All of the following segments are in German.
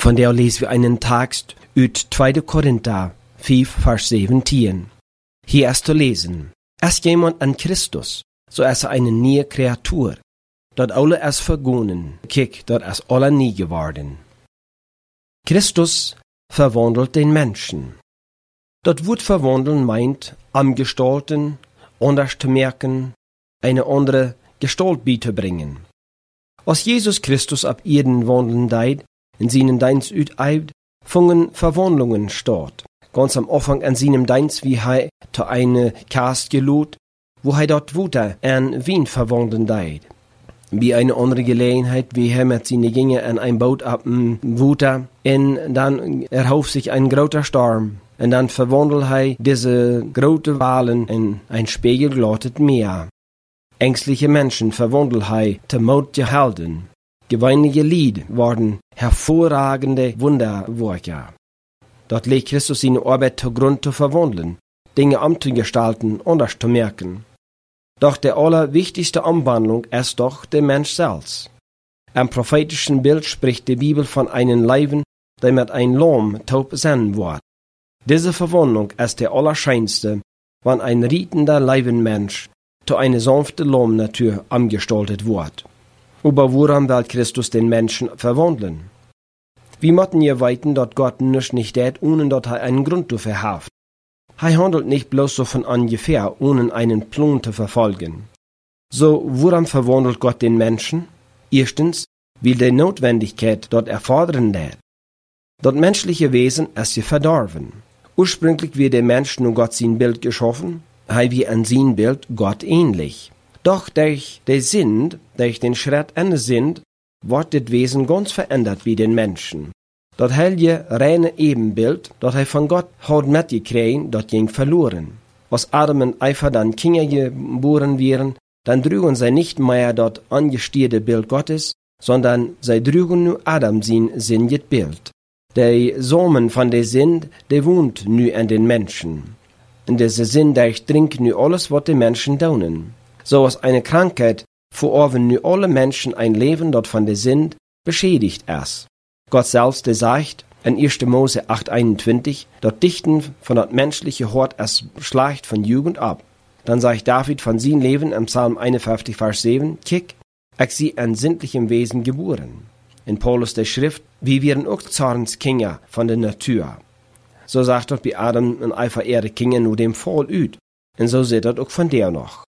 Von der lesen wir einen Text aus 2. Korinther 5, Vers 17. Hier ist zu lesen: Ist jemand an Christus, so ist eine neue Kreatur. Dat alle ist vergonnen, kijk, dat ist alle nie geworden. Christus verwandelt den Menschen. Dat Wort verwandeln meint, am Gestalten, anders zu merken, eine andere Gestalt beizubringen. Als Jesus Christus ab Erden wandeln deed, in seinen Dienst uitübt, fungen Verwandlungen statt. Ganz am Anfang an seinem Dienst, wie hij zu eine Kast gelud, wo hij dort Wuter an Wein verwandeln deed. Wie eine andere Gelegenheit, wie er mit seinen Gänge an ein Boot ab dem Wuter, und dann erhof sich ein großer Sturm, und dann verwandelt hij diese große Walen in ein spiegelglattes Meer. Ängstliche Menschen verwandelt hij zu mutige Helden. Geweinige Lied waren hervorragende Wunderwerke. Dort legt Christus seine Arbeit zugrund zu verwandeln, Dinge umzugestalten, anders zu merken. Doch der allerwichtigste Umwandlung ist doch der Mensch selbst. Im prophetischen Bild spricht die Bibel von einem Leben, der mit einem Lamm taub sein wird. Diese Verwandlung ist der allerscheinste, wenn ein rietender Leibenmensch zu einer sanften Lammnatur umgestaltet wird. Aber woran will Christus den Menschen verwandeln? Wir möchten ja weiten, dass Gott nicht tät, ohne dass er einen Grund dafür hat. Er handelt nicht bloß so von ungefähr, ohne einen Plan zu verfolgen. So, woran verwandelt Gott den Menschen? Erstens, weil die Notwendigkeit dort erfordern lädt. Das menschliche Wesen ist ja verdorben. Ursprünglich wird der Mensch nur Gott sein Bild geschaffen, er wie an sein Bild Gott ähnlich. Doch durch den Sinn, durch den Schritt in den Sinn, wird das Wesen ganz verändert wie den Menschen. Das heilige, reine Ebenbild, das er von Gott hat mitgekriegt, das ging verloren. Als Adam und Eva dann Kinder geboren wären, dann trügen sie nicht mehr das angestierte Bild Gottes, sondern sie trügen nur Adam sein sinnliches Bild. Der Samen von der Sinn, der wohnt nu an den Menschen. Und dieser Sinn durchdringt nu alles, was die Menschen tun. So als eine Krankheit verorben nu alle Menschen ein Leben, das von der Sinn beschädigt ist. Gott selbst, der sagt in 1. Mose 8,21, das Dichten von das menschliche Hort ist schlecht von Jugend ab. Dann sagt David von seinem Leben im Psalm 51, Vers 7, kiek, ich sie an sinnlichem Wesen geboren. In Paulus der Schrift, wir wären auch Zornskinder von der Natur. So sagt dort bei Adam und Eva ihre Kinder nur dem Fall üt. Und so seht das auch von der noch.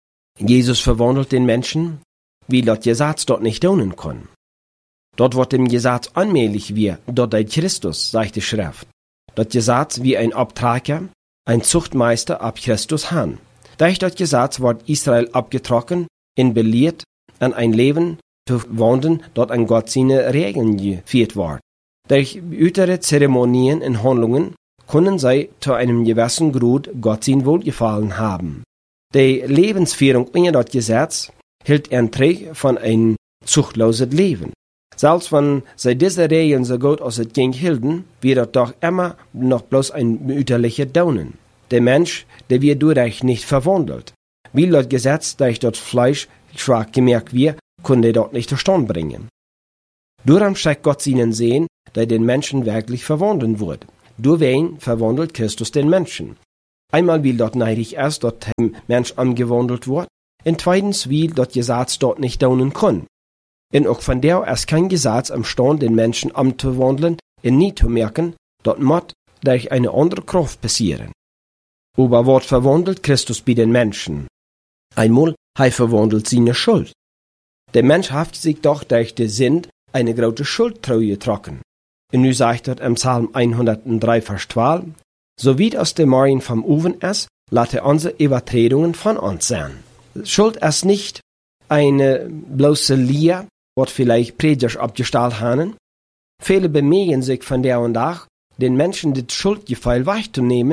Jesus verwandelt den Menschen, wie das Gesetz dort nicht tun kann. Dort wird dem Gesetz allmählich wie, dort ein Christus, sagt die Schrift. Das Gesetz wie ein Abtrager, ein Zuchtmeister ab Christus han. Durch das Gesetz wird Israel abgetrocken und belehrt, an ein Leben zu wandeln, dort an Gott seine Regeln geführt wird. Durch äußere Zeremonien und Handlungen können sie zu einem gewissen Grad Gott sein Wohlgefallen haben. Die Lebensführung ohne das Gesetz hält einen Träg von einem zuchtlosen Leben. Selbst wenn sie diese Regeln so gut als es ging hielten, wird das doch immer noch bloß ein mütterlicher Daunen. Der Mensch, der wird dadurch nicht verwandelt. Weil das Gesetz durch das Fleisch schwach gemerkt wird, kann er dort nicht zustande bringen. Darum schickt Gott seinen Sehen, der den Menschen wirklich verwandeln wird. Durch wen verwandelt Christus den Menschen? Einmal, weil dort neidig ist, dass der Mensch umgewandelt wird, und zweitens, weil das Gesetz dort nicht daunen kann. Und auch von der ist kein Gesetz imstande, den Menschen umzuwandeln und nie zu merken, das muss durch eine andere Kraft passieren. Aber was verwandelt Christus bei den Menschen? Einmal, er verwandelt seine Schuld. Der Mensch hat sich doch durch den Sinn eine große Schuldtreue getroffen. Und nu sagt er im Psalm 103, Vers 12, so wie aus dem Morgen vom Ofen ist, lasse unsere Übertretungen von uns sein. Schuld ist nicht eine bloße Lier, was vielleicht Predigers abgestellt haben. Viele bemühen sich von der und nach, den Menschen das Schuldgefühl wegzunehmen,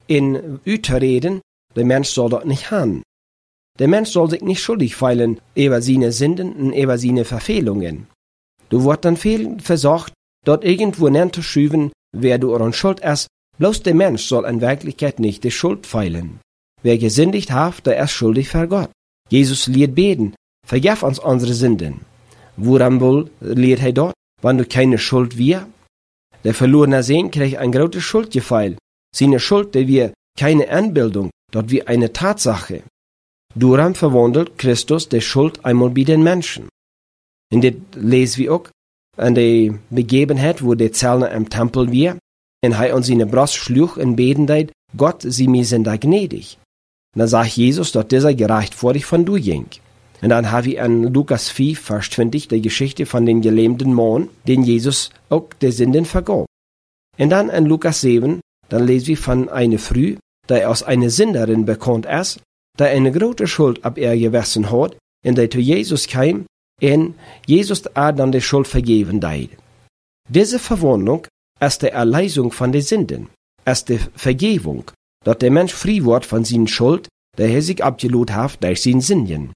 in reden, der Mensch soll das nicht haben. Der Mensch soll sich nicht schuldig fühlen über seine Sünden und über seine Verfehlungen. Du wird dann viel versucht, dort irgendwo hinzuschüben, wer du an Schuld ist, bloß der Mensch soll in Wirklichkeit nicht die Schuld fühlen. Wer gesündigt hat, der ist schuldig vor Gott. Jesus lehrt beten, vergib uns unsere Sünden. Woran wohl lehrt er dort? Wenn du keine Schuld wir, Der verlorene Sohn kreeg ein großes Schuldgefeil. Seine Schuld, die wir keine Anbildung, dort wie eine Tatsache. Darum verwandelt Christus die Schuld einmal bei den Menschen. Und das lesen wir auch an der Begebenheit, wo der Zellner im Tempel war, und er uns seine Brust schlug und beten deit, Gott, sie mir sind da gnädig. Und dann sagt Jesus, dass dieser gerecht vor dich von du ging. Und dann habe ich an Lukas 4, Vers 20, die Geschichte von dem gelähmten Mann, den Jesus auch der Sünden vergab. Und dann an Lukas 7, dann lesen wir von einer Frau, die aus einer Sünderin bekannt ist, die eine große Schuld ab ihr gewissen hat, und die zu Jesus kam, und Jesus dann die Schuld vergeben hat. Diese Verwandlung ist die Erlösung von den Sünden, ist die Vergebung, dass der Mensch frei wird von seiner Schuld, der er sich abgelohnt hat durch seine Sünden.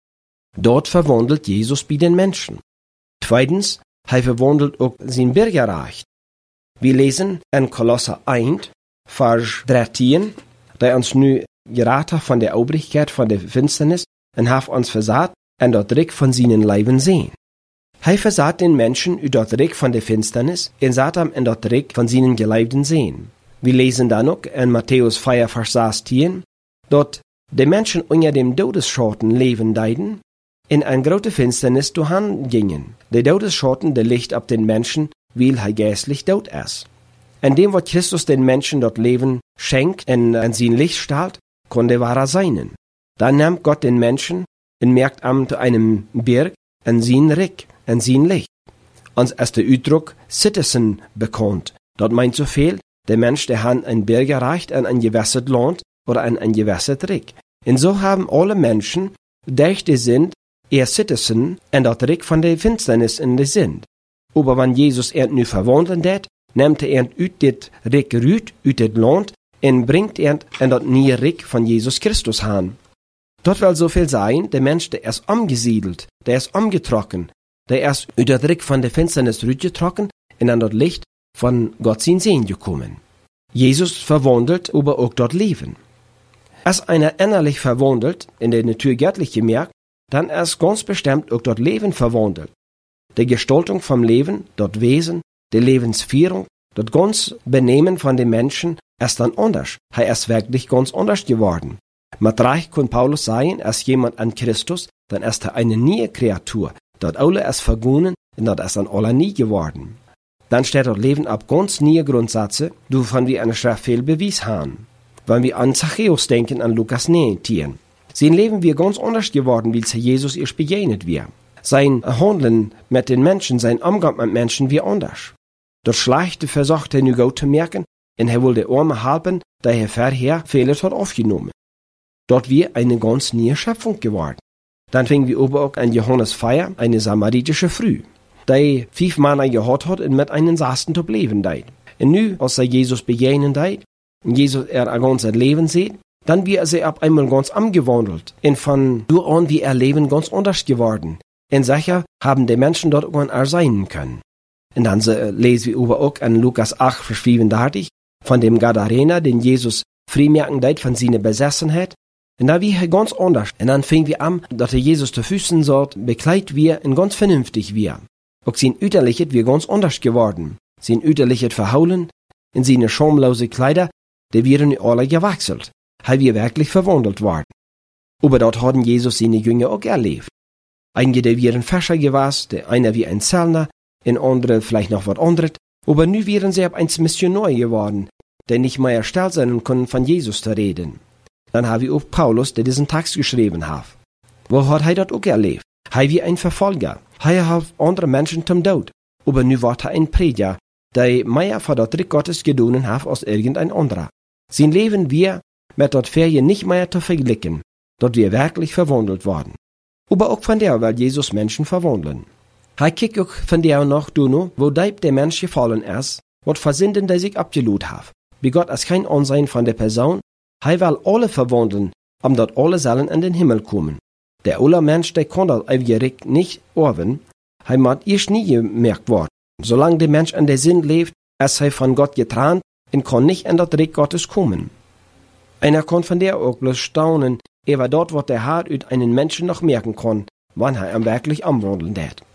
Dort verwandelt Jesus bei den Menschen. Zweitens, er verwandelt auch sein Bürgerrecht. Wir lesen in Kolosser 1, Vers 13, der uns nu geraten von der Obrigkeit von der Finsternis und hat uns versagt und dort Dreck von seinen Leiben sehen. Er versagt den Menschen über dort Dreck von der Finsternis und sagt ihm in dort Dreck von seinen Geleibten sehen. Wir lesen dann auch in Matthäus 4, Vers 16, dort die Menschen unter dem Todesschatten leben leiden, in eine große Finsternis durchgingen gingen. Der Todesschatten, der Licht ab den Menschen, weil er geistlich tot ist. In dem, was Christus den Menschen dort Leben schenkt und an sein Licht strahlt, konnte wahrer sein. Dann nimmt Gott den Menschen und merkt am zu einem Berg an sein Reck, an sein Licht. Uns ist der Ausdruck Citizen bekannt. Dort meint so viel, der Mensch, der hat ein Berg erreicht an ein gewässert Land oder an ein gewässert Reck. Und so haben alle Menschen, durch die sind, ihr Citizen und dort Reck von der Finsternis in der sind. Aber wenn Jesus nu verwandelt hat, nimmt er ut dit Reck rüt, ut dit Land, und bringt in dort nie Reck von Jesus Christus han. Dort will so viel sein, der Mensch, der ist umgesiedelt, der ist umgetrocken, der ist ut dit Reck von der Finsternis rütgetrocken, und an dort Licht von Gott sein Sehen gekommen. Jesus verwandelt, aber auch dort Leben. Als einer innerlich verwandelt, in der Natur göttlich gemerkt, dann ist ganz bestimmt auch dort Leben verwandelt. Die Gestaltung vom Leben, dort Wesen, die Lebensführung, dort ganz Benehmen von den Menschen ist dann anders. Er ist wirklich ganz anders geworden. Mit Reich kann Paulus sagen, als jemand an Christus, dann ist er eine neue Kreatur. Dort alle ist vergangen und dort ist dann alle nie geworden. Dann steht dort Leben ab ganz neue Grundsätze, wovon wir eine Schriftfehl Beweis haben. Wenn wir an Zachäus denken, an Lukas 19, sein Leben wir ganz anders geworden, weil Jesus erst begegnet wir. Sein Handeln mit den Menschen, sein Umgang mit Menschen wie anders. Das Schlechte versucht er nu gut zu merken, und er will der Arme helfen, da er vorher Fehler hat aufgenommen. Dort wir eine ganz neue Schöpfung geworden. Dann fingen wir aber auch an Johannes 4, eine samaritische Frau, die 5 Männer gehabt hat und mit einem Sasten zu leben deit. Und nu, als er Jesus begegnen deit, und Jesus ein ganzes Leben sieht, dann wird er ab einmal ganz umgewandelt, und von du an wie er Leben ganz anders geworden. Und sicher haben die Menschen dort auch erscheinen können. Und dann lesen wir aber auch an Lukas 8, Vers 35, von dem Gadarener, den Jesus freimerken deit von seiner Besessenheit. Und da wir ganz anders. Und dann fingen wir an, dass er Jesus zu Füßen sagt, bekleidet wir und ganz vernünftig wir. Auch sein Üterliches wir ganz anders geworden. Sein Üterliches verhaulen, in seine schamlose Kleider, die wären alle gewechselt. Weil wir wirklich verwandelt worden. Aber dort haben Jesus seine Jünger auch erlebt. Einige, die wären Fischer gewesen, der einer wie ein Zellner, in andere vielleicht noch was anderes, aber nu wären sie ab eins Missionar geworden, der nicht mehr erstellt sein können, von Jesus zu reden. Dann habe ich auch Paulus, der diesen Text geschrieben hat. Wo hat er dort auch erlebt? Er wie ein Verfolger. Er hat andere Menschen zum Tod. Aber nu war er ein Prediger, der mehr für das Reich Gottes getan hat als irgendein anderer. Sein Leben wir mit dort Ferien nicht mehr zu vergleichen, dort wir wirklich verwandelt worden. Aber auch von der will Jesus Menschen verwandeln. Er kickt auch von der noch duno, wo der Mensch gefallen ist, wat Versünden der sich abgelohnt hat. Wie Gott ist kein Ansehen von der Person, er will alle verwandeln, dort alle sollen in den Himmel kommen. Der alle Mensch, der kann das ewige nicht erben, er muss erst nie gemerkt worden. Solange der Mensch in der Sinn lebt, ist er von Gott getrennt und kann nicht in das Reich Gottes kommen. Einer kann von der auch bloß staunen, dort, was der Hart über einen Menschen noch merken kann, wann er wirklich umwandeln wird.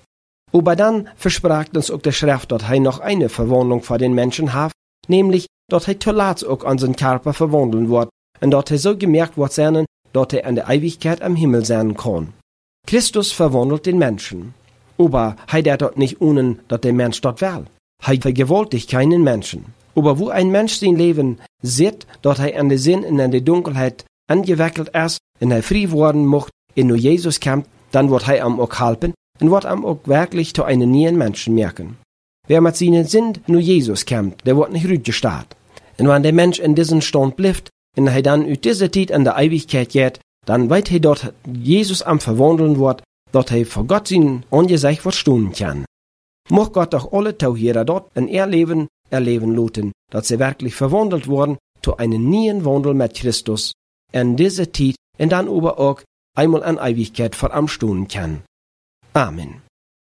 Aber dann versprach uns auch der Schrift, dass er noch eine Verwandlung für den Menschen hat, nämlich, dass er zuletzt auch an seinen Körper verwandeln wird und dass er so gemerkt wird sein, dass er in der Ewigkeit am Himmel sein kann. Christus verwandelt den Menschen. Aber er der dort nicht ohne, dass der Mensch dort will. Er vergewaltigt keinen Menschen. Aber wo ein Mensch sein Leben sieht, dass er an der Sinn und an der Dunkelheit angewickelt ist und er frei worden mocht, in nur Jesus kommt, dann wird er ihm auch helfen und wird ihm auch wirklich zu einem neuen Menschen merken. Wer mit seinen Sinn nur Jesus kommt, der wird nicht rütgestarrt. Und wenn der Mensch in diesem Stand bleibt und er dann aus dieser Zeit in der Ewigkeit geht, dann weiß er, dass Jesus am verwandeln wird, dass er vor Gott sein Angesicht verstehen kann. Mocht Gott auch alle Tauhierer dort in ihr Leben erleben lassen, dass sie wirklich verwandelt wurden zu einem neuen Wandel mit Christus in dieser Zeit und dann aber auch einmal an Ewigkeit vor am stehen kann. Amen.